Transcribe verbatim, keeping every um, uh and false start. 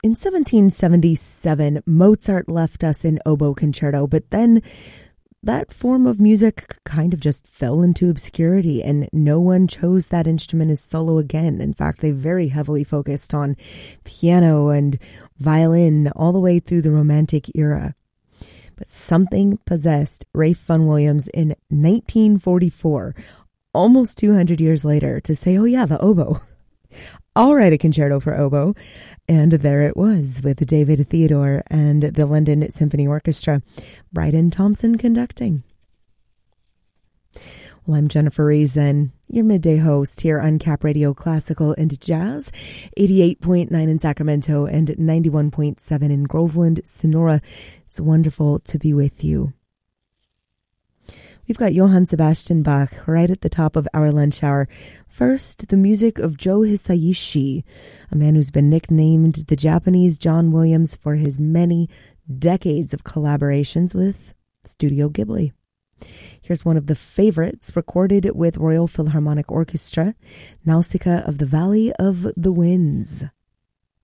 In seventeen seventy-seven, Mozart left us in oboe concerto, but then that form of music kind of just fell into obscurity, and no one chose that instrument as solo again. In fact, they very heavily focused on piano and violin all the way through the Romantic era. But something possessed Ralph Vaughan Williams in nineteen forty-four, almost two hundred years later, to say, oh yeah, the oboe. I'll write a concerto for oboe. And there it was, with David Theodore and the London Symphony Orchestra, Bryden Thompson conducting. Well, I'm Jennifer Reason, your midday host here on Cap Radio Classical and Jazz, eighty-eight point nine in Sacramento and ninety-one point seven in Groveland, Sonora. It's wonderful to be with you. We've got Johann Sebastian Bach right at the top of our lunch hour. First, the music of Joe Hisaishi, a man who's been nicknamed the Japanese John Williams for his many decades of collaborations with Studio Ghibli. Here's one of the favorites recorded with Royal Philharmonic Orchestra, Nausicaa of the Valley of the Winds.